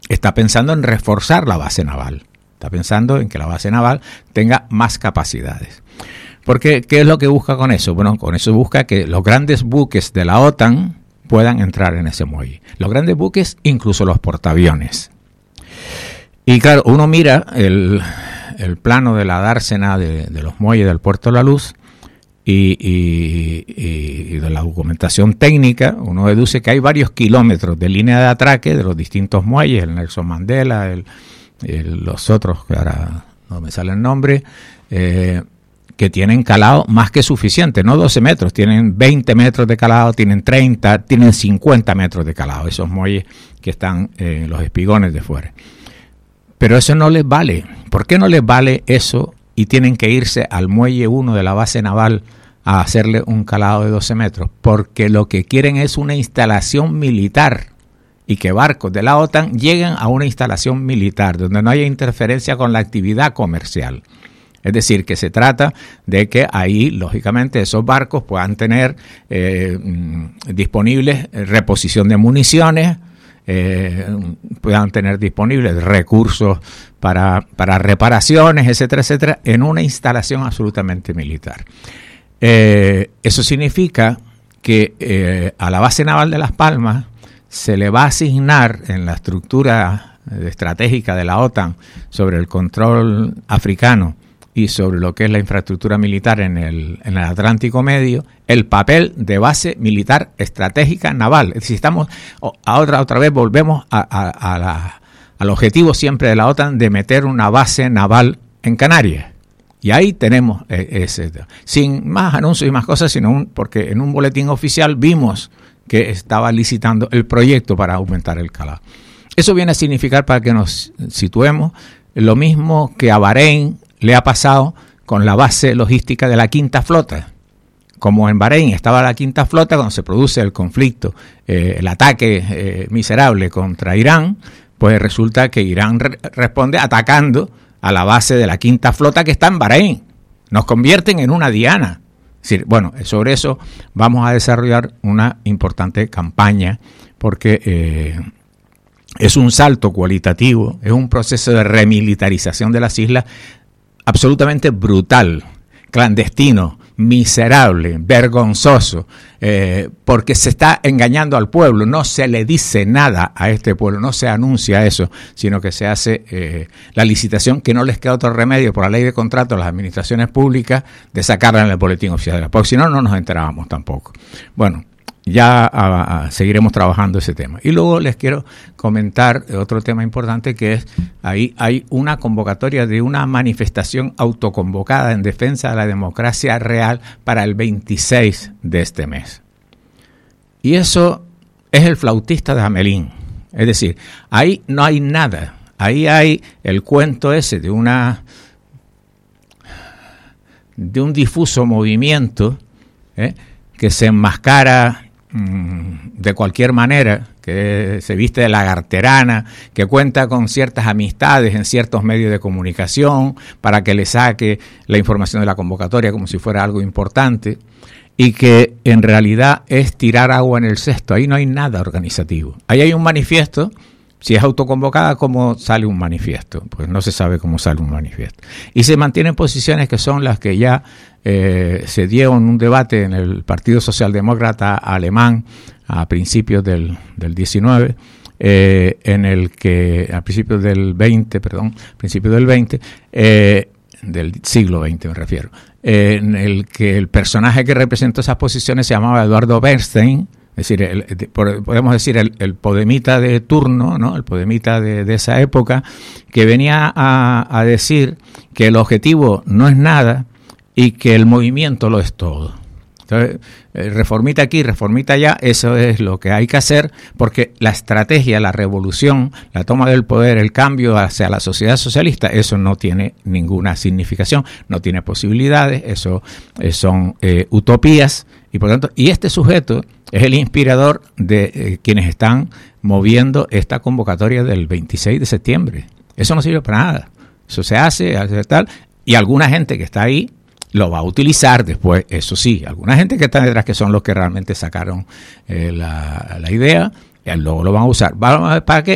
está pensando en reforzar la base naval. Está pensando en que la base naval tenga más capacidades. Porque, ¿qué es lo que busca con eso? Bueno, con eso busca que los grandes buques de la OTAN puedan entrar en ese muelle. Los grandes buques, incluso los portaaviones. Y claro, uno mira el plano de la dársena de los muelles del Puerto de la Luz y de la documentación técnica, uno deduce que hay varios kilómetros de línea de atraque de los distintos muelles, el Nelson Mandela, los otros, que ahora no me sale el nombre, que tienen calado más que suficiente, no 12 metros, tienen 20 metros de calado, tienen 30, tienen 50 metros de calado, esos muelles que están en los espigones de fuera. Pero eso no les vale. ¿Por qué no les vale eso y tienen que irse al muelle 1 de la base naval a hacerle un calado de 12 metros? Porque lo que quieren es una instalación militar y que barcos de la OTAN lleguen a una instalación militar donde no haya interferencia con la actividad comercial. Es decir, que se trata de que ahí, lógicamente, esos barcos puedan tener disponibles reposición de municiones, puedan tener disponibles recursos para reparaciones, etcétera, etcétera, en una instalación absolutamente militar. Eso significa que a la base naval de Las Palmas se le va a asignar en la estructura estratégica de la OTAN sobre el control africano y sobre lo que es la infraestructura militar en el Atlántico Medio, el papel de base militar estratégica naval. Es decir, estamos otra vez volvemos al objetivo siempre de la OTAN de meter una base naval en Canarias. Y ahí tenemos ese, sin más anuncios y más cosas, sino porque en un boletín oficial vimos que estaba licitando el proyecto para aumentar el calado. Eso viene a significar, para que nos situemos, lo mismo que a Bahrein le ha pasado con la base logística de la Quinta Flota. Como en Bahrein estaba la Quinta Flota, cuando se produce el conflicto, el ataque miserable contra Irán, pues resulta que Irán responde atacando a la base de la Quinta Flota que está en Bahrein. Nos convierten en una diana. Es decir, bueno, sobre eso vamos a desarrollar una importante campaña porque es un salto cualitativo, es un proceso de remilitarización de las islas absolutamente brutal, clandestino, miserable, vergonzoso, porque se está engañando al pueblo, no se le dice nada a este pueblo, no se anuncia eso, sino que se hace la licitación, que no les queda otro remedio por la ley de contrato a las administraciones públicas de sacarla en el boletín oficial, porque si no, no nos enterábamos tampoco. Bueno, ya seguiremos trabajando ese tema. Y luego les quiero comentar otro tema importante, que es, ahí hay una convocatoria de una manifestación autoconvocada en defensa de la democracia real para el 26 de este mes. Y eso es el flautista de Hamelín. Es decir, ahí no hay nada. Ahí hay el cuento ese de un difuso movimiento que se enmascara de cualquier manera, que se viste de lagarterana, que cuenta con ciertas amistades en ciertos medios de comunicación para que le saque la información de la convocatoria como si fuera algo importante, y que en realidad es tirar agua en el cesto. Ahí no hay nada organizativo. Ahí hay un manifiesto. Si es autoconvocada, ¿cómo sale un manifiesto? Pues no se sabe cómo sale un manifiesto. Y se mantienen posiciones que son las que ya se dieron en un debate en el Partido Socialdemócrata Alemán a principios del 19, en el que, a principios del 20, del siglo XX me refiero, en el que el personaje que representó esas posiciones se llamaba Eduardo Bernstein. Es decir, podemos decir el podemita de turno, ¿no? El podemita de esa época, que venía a decir que el objetivo no es nada y que el movimiento lo es todo. Entonces, reformita aquí, reformita allá, eso es lo que hay que hacer, porque la estrategia, la revolución, la toma del poder, el cambio hacia la sociedad socialista, eso no tiene ninguna significación, no tiene posibilidades, eso son utopías, y por lo tanto, y este sujeto es el inspirador de quienes están moviendo esta convocatoria del 26 de septiembre. Eso no sirve para nada. Eso se hace tal, y alguna gente que está ahí lo va a utilizar después, eso sí, alguna gente que está detrás, que son los que realmente sacaron la idea, luego lo van a usar. ¿Para qué?